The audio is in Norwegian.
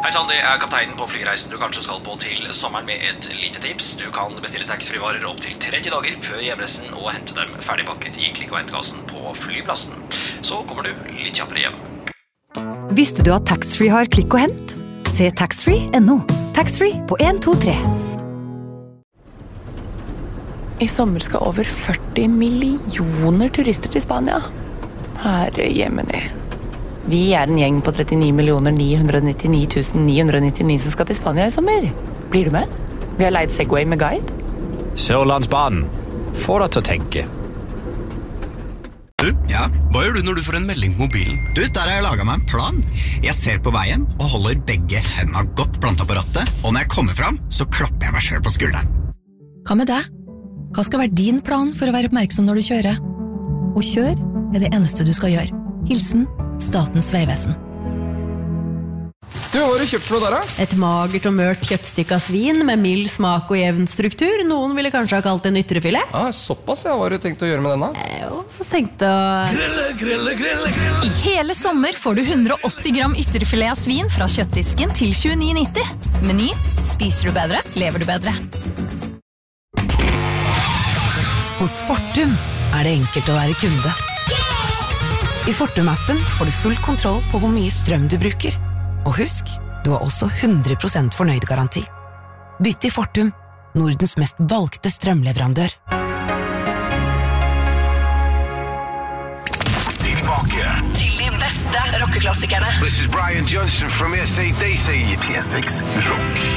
Hei sann, det kapteinen på flyreisen du kanskje skal på til sommeren med et lite tips. Du kan bestille taxfree-varer opp til 30 dager før hjemreisen og hente dem ferdigpakket i klikk- og hentkassen på flyplassen. Så kommer du litt kjappere hjem. Visste du at taxfree har klikk og hent? Se taxfree.no. Taxfree på 1, 2, 3. I sommer skal over 40 millioner turister til Spania. Herre jemini. Vi en gjeng på 39 999 999 som skal til Spania i sommer. Blir du med? Vi har leid Segway med guide. Sørlandsbanen. Få deg til å tenke. Du, ja? Hva gjør du når du får en melding på mobilen? Du, der har jeg laget meg en plan. Jeg ser på veien og holder begge hendene godt plantet på rattet, og når jeg kommer fram, så klapper jeg meg selv på skulderen. Hva med deg? Hva skal være din plan for å være oppmerksom når du kjører? Å kjøre det eneste du skal gjøre. Hilsen Statens vegvesen. Du, hva har du kjøpt for noe der, da? Et magert og mørt kjøttstykke av svin med mild smak og jevn struktur. Noen ville kanskje ha kalt det en ytrefilet. Ja, såpass, ja. Hva har du tenkt å gjøre med denne? Tenkt å... Grille. I hele sommer får du 180 gram ytrefilet av svin fra kjøttdisken til 29,90. Meny. Spiser du bedre, lever du bedre. Hos Fortum det enkelt å være kunde. I Fortum-appen får du full kontroll på hvor mye strøm du bruker. Og husk, du har også 100% fornøyd-garanti. Bytt til Fortum, Nordens mest valgte strømleverandør. Tilbake Til de beste rockeklassikerne. This is Brian Johnson from AC/DC. P6 Rock.